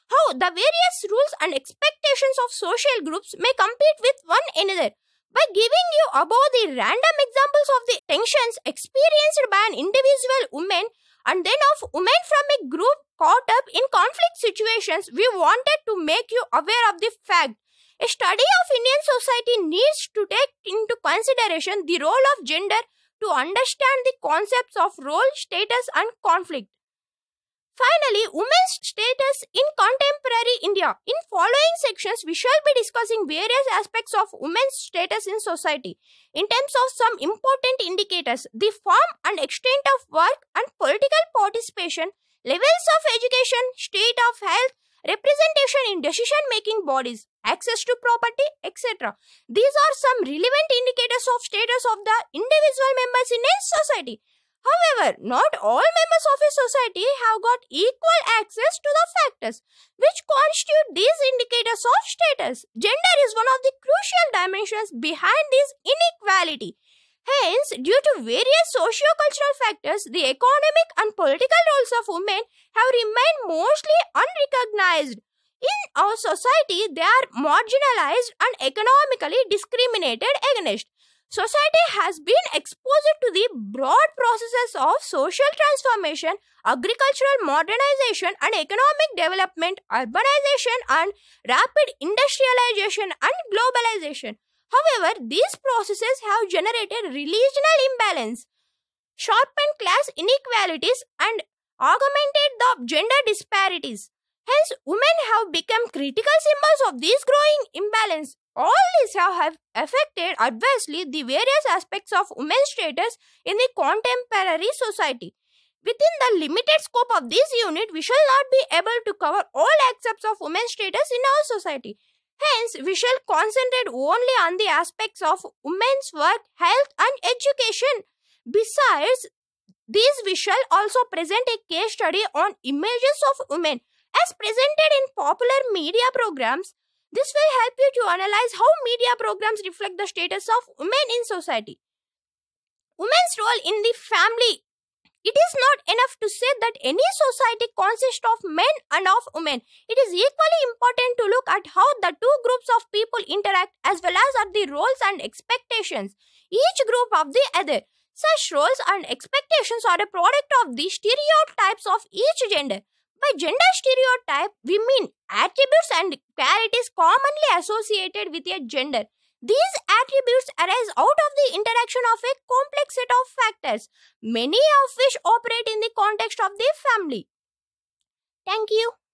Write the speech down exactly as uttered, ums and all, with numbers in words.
how the various rules and expectations of social groups may compete with one another. By giving you above the random examples of the tensions experienced by an individual woman and then of women from a group caught up in conflict situations, we wanted to make you aware of the fact a study of Indian society needs to take into consideration the role of gender to understand the concepts of role, status and conflict. Finally, women's status in contemporary India. In following sections, we shall be discussing various aspects of women's status in society in terms of some important indicators, the form and extent of work and political participation, levels of education, state of health, representation in decision-making bodies, access to property, et cetera. These are some relevant indicators of status of the individual members in a society. However, not all members of a society have got equal access to the factors which constitute these indicators of status. Gender is one of the crucial dimensions behind this inequality. Hence, due to various socio-cultural factors, the economic and political roles of women have remained mostly unrecognized. In our society, they are marginalized and economically discriminated against. Society has been exposed to the broad processes of social transformation, agricultural modernization and economic development, urbanization and rapid industrialization and globalization. However, these processes have generated regional imbalance, sharpened class inequalities and augmented the gender disparities. Hence, women have become critical symbols of this growing imbalance. All these have affected adversely the various aspects of women's status in the contemporary society. Within the limited scope of this unit, we shall not be able to cover all aspects of women's status in our society. Hence, we shall concentrate only on the aspects of women's work, health and education. Besides, these we shall also present a case study on images of women as presented in popular media programs. This will help you to analyze how media programs reflect the status of women in society. Women's role in the family. It is not enough to say that any society consists of men and of women. It is equally important to look at how the two groups of people interact as well as at the roles and expectations each group of the other. Such roles and expectations are a product of the stereotypes of each gender. By gender stereotype, we mean attributes and qualities commonly associated with a gender. These attributes arise out of the interaction of a complex set of factors, many of which operate in the context of the family. Thank you.